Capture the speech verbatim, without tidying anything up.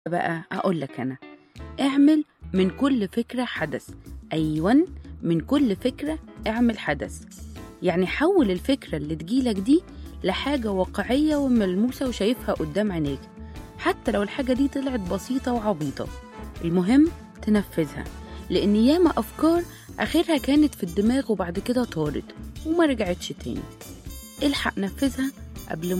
بقى أقولك أنا، اعمل من كل فكرة حدث. أيوة، من كل فكرة اعمل حدث. يعني حول الفكرة اللي تجيلك دي لحاجة واقعية وملموسة وشايفها قدام عينيك، حتى لو الحاجة دي طلعت بسيطة وعبيطة. المهم تنفذها، لأن ياما أفكار آخرها كانت في الدماغ وبعد كده طارت وما رجعتش تاني. الحق نفذها قبل